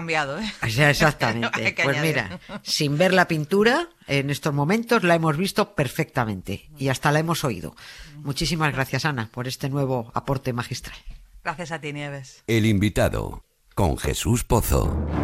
cambiado, ¿eh? O sea, exactamente. Hay que Pues añadir. mira, sin ver la pintura, en estos momentos la hemos visto perfectamente y hasta la hemos oído. Muchísimas gracias, Ana, por este nuevo aporte magistral. Gracias a ti, Nieves. El invitado, con Jesús Pozo.